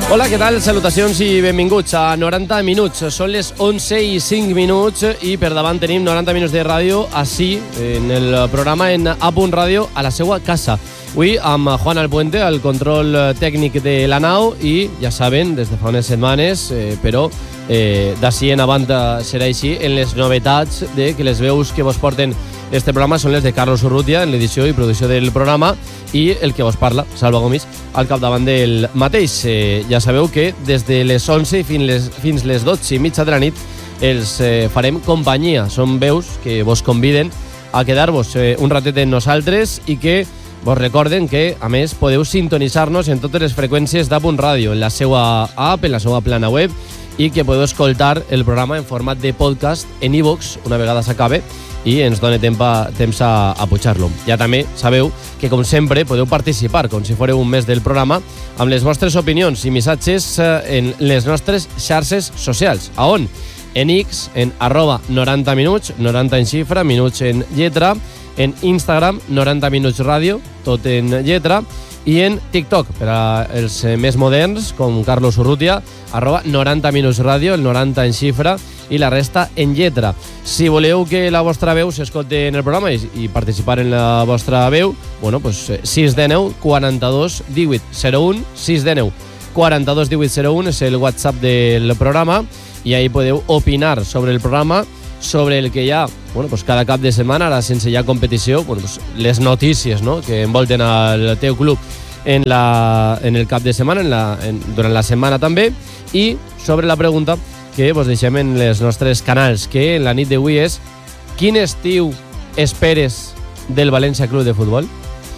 Hola, què tal? Salutacions i benvinguts a 90 minuts. Són les 11 i 5 minuts i per davant tenim 90 minuts de ràdio així, en el programa en A.Radio a la seva casa. Avui amb Juan Alpuente, el control tècnic de la nau, i ja saben, des de fa unes setmanes, però d'ací en avant serà així, en les novetats de que les veus que vos porten este programa són les de Carlos Urrutia en l'edició i producció del programa i el que vos parla, Salva Gomis, al capdavant del mateix. Ja sabeu que des de les 11 fins les 12 i mitja de la nit els farem companyia. Són veus que vos conviden a quedar-vos un ratet amb nosaltres i que vos recorden que, a més, podeu sintonitzar-nos en totes les freqüències d'A.Radio, en la seva app, en la seva plana web, i que podeu escoltar el programa en format de podcast en iVoox una vegada s'acabe i ens dona temps a pujar-lo. Ja també sabeu que, com sempre, podeu participar, com si fóreu un mes del programa, amb les vostres opinions i missatges en les nostres xarxes socials. A on? En X, en @90minuts, 90 en xifra, minuts en lletra, en Instagram, 90 minuts ràdio, tot en lletra, i en TikTok, per als més moderns, com Carlos Urrutia, @90 minuts ràdio, el 90 en xifra i la resta en lletra. Si voleu que la vostra veu s'escolti en el programa i participar en la vostra veu, bueno, pues 619 42 18 01, 619 42 18 01 és el WhatsApp del programa i ahí podeu opinar sobre el programa, sobre el que hi ha, bueno, pues cada cap de setmana, ara sense ja competició, bueno, pues les notícies, no?, que envolten al teu club en el cap de setmana, durant la setmana també, i sobre la pregunta que vos deixem en les nostres canals, que en la nit d'avui és: quin estiu esperes del València Club de Futbol?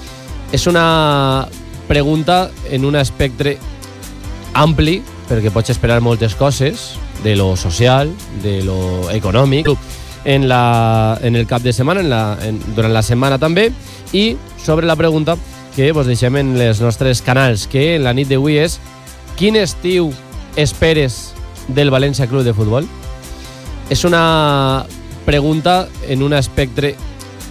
És una pregunta en un espectre ampli, perquè pots esperar moltes coses, de lo social, de lo econòmic, en el cap de setmana, durant la setmana també, i sobre la pregunta que vos deixem en les nostres canals, que en la nit d'avui és: quin estiu esperes del València Club de Futbol? És una pregunta en un espectre